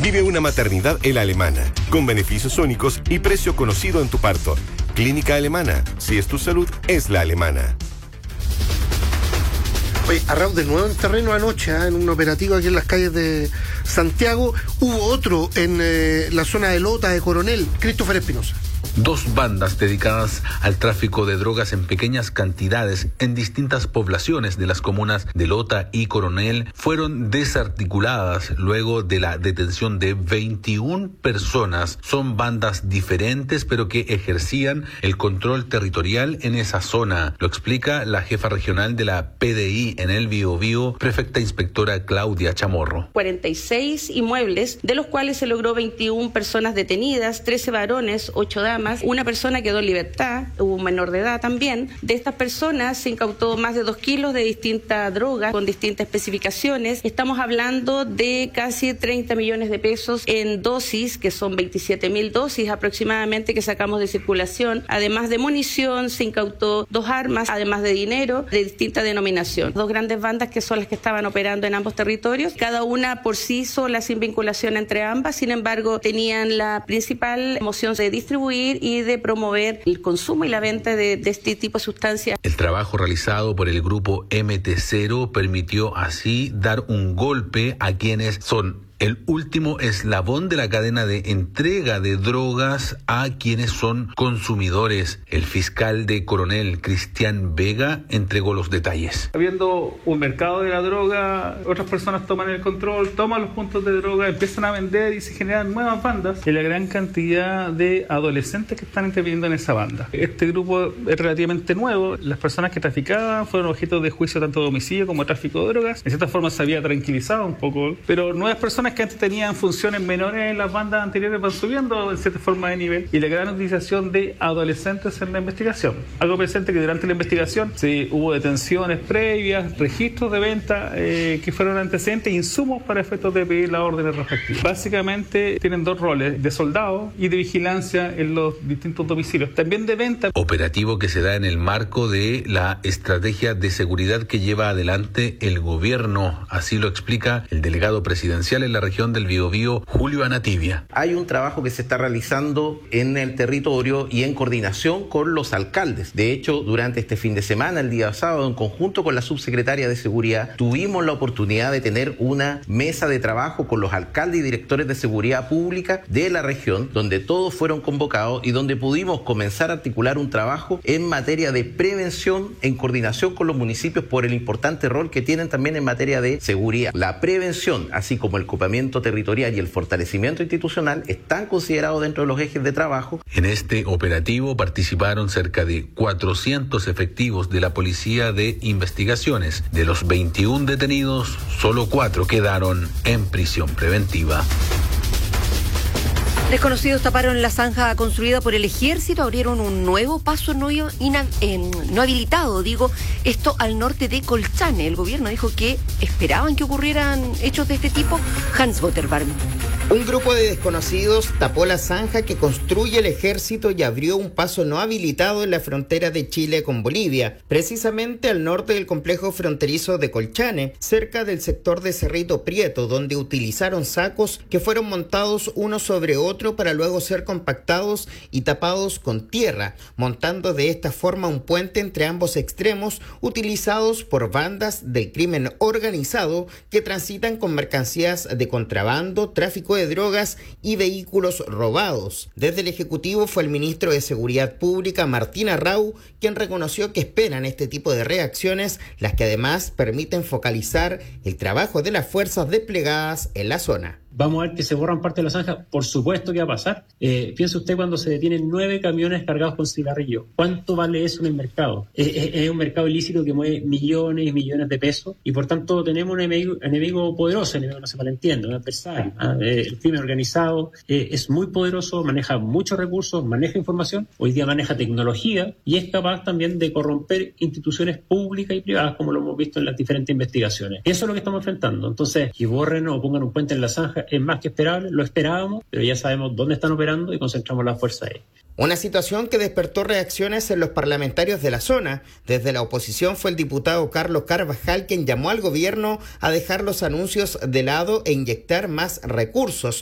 Vive una maternidad en La Alemana, con beneficios únicos y precio conocido en tu parto. Clínica Alemana, si es tu salud, es La Alemana. Oye, Arraud, de nuevo en terreno anoche, en un operativo aquí en las calles de Santiago. Hubo otro en la zona de Lota, de Coronel. Christopher Espinosa. Dos bandas dedicadas al tráfico de drogas en pequeñas cantidades en distintas poblaciones de las comunas de Lota y Coronel fueron desarticuladas luego de la detención de 21 personas. Son bandas diferentes, pero que ejercían el control territorial en esa zona. Lo explica la jefa regional de la PDI en el Biobío, prefecta inspectora Claudia Chamorro. 46 inmuebles, de los cuales se logró 21 personas detenidas, 13 varones, 8 damas. Una persona quedó en libertad, hubo un menor de edad también. De estas personas se incautó más de 2 kilos de distintas drogas con distintas especificaciones. Estamos hablando de casi 30 millones de pesos en dosis, que son 27.000 dosis aproximadamente que sacamos de circulación. Además de munición, se incautó 2 armas, además de dinero de distinta denominación. 2 grandes bandas que son las que estaban operando en ambos territorios, cada una por sí sola sin vinculación entre ambas. Sin embargo, tenían la principal moción de distribuir y de promover el consumo y la venta de este tipo de sustancias. El trabajo realizado por el grupo MT0 permitió así dar un golpe a quienes son el último eslabón de la cadena de entrega de drogas a quienes son consumidores. El fiscal de Coronel, Cristian Vega, entregó los detalles. Habiendo un mercado de la droga, otras personas toman el control, toman los puntos de droga, empiezan a vender y se generan nuevas bandas y la gran cantidad de adolescentes que están interviniendo en esa banda. Este grupo es relativamente nuevo. Las personas que traficaban fueron objeto de juicio tanto de homicidio como tráfico de drogas. En cierta forma se había tranquilizado un poco, pero nuevas personas que antes tenían funciones menores en las bandas anteriores van subiendo en cierta forma de nivel, y la gran utilización de adolescentes en la investigación. Algo presente que durante la investigación hubo detenciones previas, registros de venta que fueron antecedentes, insumos para efectos de pedir las órdenes respectivas. Básicamente tienen 2 roles, de soldado y de vigilancia en los distintos domicilios, también de venta. Operativo que se da en el marco de la estrategia de seguridad que lleva adelante el gobierno, así lo explica el delegado presidencial en la región del Biobío, Julio Anativia. Hay un trabajo que se está realizando en el territorio y en coordinación con los alcaldes. De hecho, durante este fin de semana, el día sábado, en conjunto con la subsecretaria de Seguridad, tuvimos la oportunidad de tener una mesa de trabajo con los alcaldes y directores de seguridad pública de la región, donde todos fueron convocados y donde pudimos comenzar a articular un trabajo en materia de prevención en coordinación con los municipios por el importante rol que tienen también en materia de seguridad. La prevención, así como el copamiento territorial y el fortalecimiento institucional están considerados dentro de los ejes de trabajo. En este operativo participaron cerca de 400 efectivos de la Policía de Investigaciones. De los 21 detenidos, solo 4 quedaron en prisión preventiva. Desconocidos taparon la zanja construida por el ejército, abrieron un nuevo paso no habilitado, esto al norte de Colchane. El gobierno dijo que esperaban que ocurrieran hechos de este tipo. Hans Botterbarm. Un grupo de desconocidos tapó la zanja que construye el ejército y abrió un paso no habilitado en la frontera de Chile con Bolivia, precisamente al norte del complejo fronterizo de Colchane, cerca del sector de Cerrito Prieto, donde utilizaron sacos que fueron montados uno sobre otro para luego ser compactados y tapados con tierra, montando de esta forma un puente entre ambos extremos utilizados por bandas del crimen organizado que transitan con mercancías de contrabando, tráfico de drogas y vehículos robados. Desde el Ejecutivo fue el ministro de Seguridad Pública, Martín Arrau, quien reconoció que esperan este tipo de reacciones, las que además permiten focalizar el trabajo de las fuerzas desplegadas en la zona. ¿Vamos a ver que se borran parte de la zanja? Por supuesto que va a pasar. Piense usted cuando se detienen 9 camiones cargados con cigarrillo. ¿Cuánto vale eso en el mercado? Es un mercado ilícito que mueve millones y millones de pesos y por tanto tenemos un enemigo poderoso, enemigo no se malentiende, un adversario. El crimen organizado es muy poderoso, maneja muchos recursos, maneja información, hoy día maneja tecnología y es capaz también de corromper instituciones públicas y privadas como lo hemos visto en las diferentes investigaciones. Eso es lo que estamos enfrentando. Entonces, que borren o pongan un puente en la zanja es más que esperable, lo esperábamos, pero ya sabemos dónde están operando y concentramos la fuerza ahí. Una situación que despertó reacciones en los parlamentarios de la zona. Desde la oposición fue el diputado Carlos Carvajal quien llamó al gobierno a dejar los anuncios de lado e inyectar más recursos.